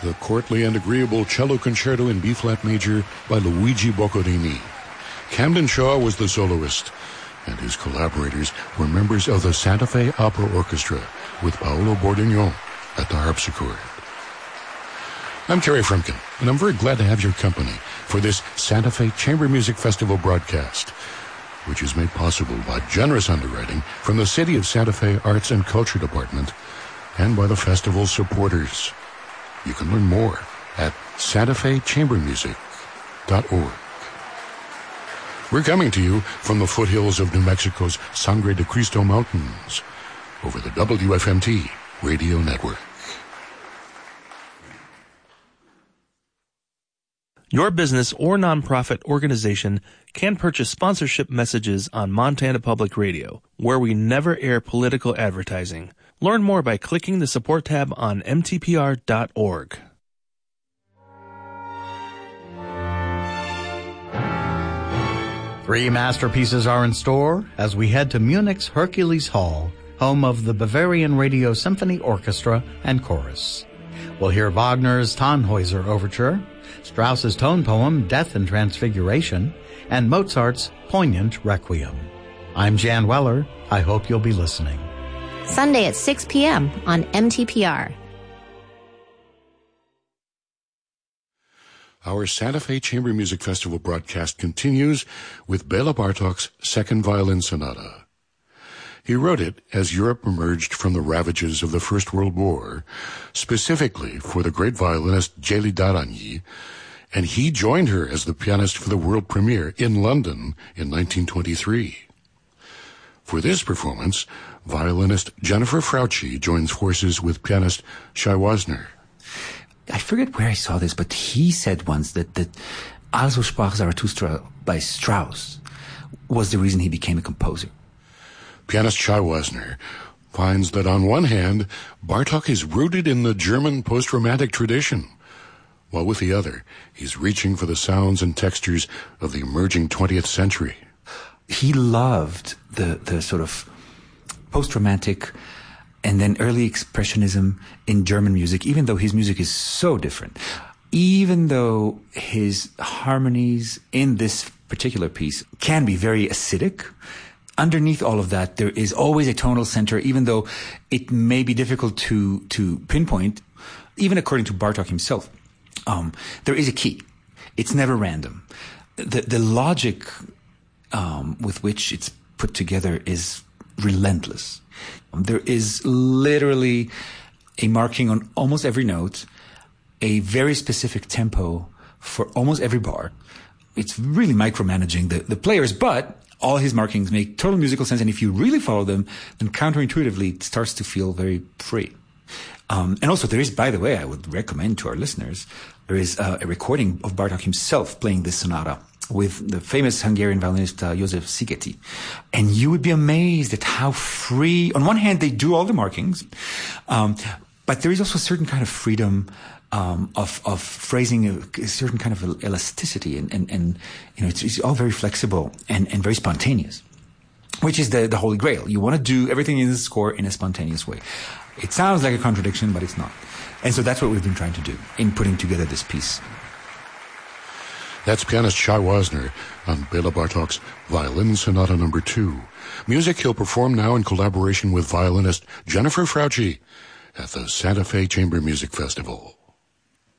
the courtly and agreeable cello concerto in B-flat major by Luigi Boccherini. Camden Shaw was the soloist, and his collaborators were members of the Santa Fe Opera Orchestra with Paolo Bordignon at the harpsichord. I'm Terry Frumkin, and I'm very glad to have your company for this Santa Fe Chamber Music Festival broadcast, which is made possible by generous underwriting from the City of Santa Fe Arts and Culture Department and by the festival supporters. You can learn more at santafechambermusic.org. We're coming to you from the foothills of New Mexico's Sangre de Cristo Mountains over the WFMT radio network. Your business or nonprofit organization can purchase sponsorship messages on Montana Public Radio, where we never air political advertising. Learn more by clicking the support tab on mtpr.org. Three masterpieces are in store as we head to Munich's Hercules Hall, home of the Bavarian Radio Symphony Orchestra and Chorus. We'll hear Wagner's Tannhäuser Overture, Strauss's tone poem Death and Transfiguration, and Mozart's poignant Requiem. I'm Jan Weller. I hope you'll be listening. Sunday at 6 p.m. on MTPR. Our Santa Fe Chamber Music Festival broadcast continues with Bela Bartok's Second Violin Sonata. He wrote it as Europe emerged from the ravages of the First World War, specifically for the great violinist Gély d'Aragny, and he joined her as the pianist for the world premiere in London in 1923. For this performance, violinist Jennifer Frautschi joins forces with pianist Shai Wasner. I forget where I saw this, but he said once that Also sprach Zarathustra by Strauss was the reason he became a composer. Pianist Shai Wasner finds that on one hand, Bartok is rooted in the German post-romantic tradition, while with the other, he's reaching for the sounds and textures of the emerging 20th century. He loved the sort of post-romantic and then early expressionism in German music, even though his music is so different. Even though his harmonies in this particular piece can be very acidic, underneath all of that, there is always a tonal center, even though it may be difficult to pinpoint, even according to Bartok himself. There is a key. It's never random. The logic with which it's put together is relentless. There is literally a marking on almost every note, a very specific tempo for almost every bar. It's really micromanaging the players, but all his markings make total musical sense, and if you really follow them, then counterintuitively it starts to feel very free. And also there is, by the way, I would recommend to our listeners, there is a recording of Bartok himself playing this sonata with the famous Hungarian violinist József Szigeti. And you would be amazed at how free, on one hand, they do all the markings, but there is also a certain kind of freedom of phrasing, a certain kind of elasticity, and you know, it's all very flexible and very spontaneous, which is the Holy Grail. You want to do everything in the score in a spontaneous way. It sounds like a contradiction, but it's not. And so that's what we've been trying to do in putting together this piece. That's pianist Shai Wasner on Bela Bartok's Violin Sonata No. 2. Music he'll perform now in collaboration with violinist Jennifer Frautschi at the Santa Fe Chamber Music Festival.